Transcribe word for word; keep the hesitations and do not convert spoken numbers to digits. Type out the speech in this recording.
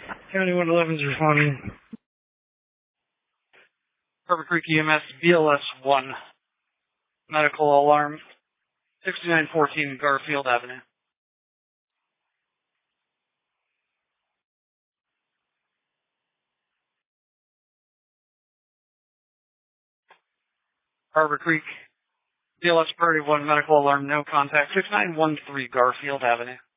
County one eleven is responding. Harbor Creek E M S, B L S one. Medical alarm, sixty-nine fourteen Garfield Avenue. Harbor Creek, B L S Priority one, medical alarm, no contact, six nine one three Garfield Avenue.